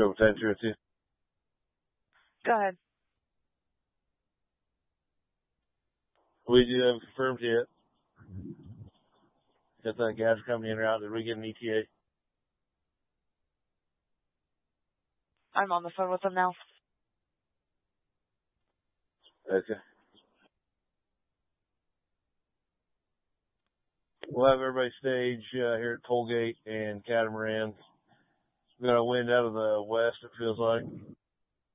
Triple 10, 202. Go ahead. We do have confirmed yet. Got that gas coming in or out. Did we get an ETA? I'm on the phone with them now. Okay. We'll have everybody stage here at Tollgate and Catamaran. We've got a wind out of the west, it feels like.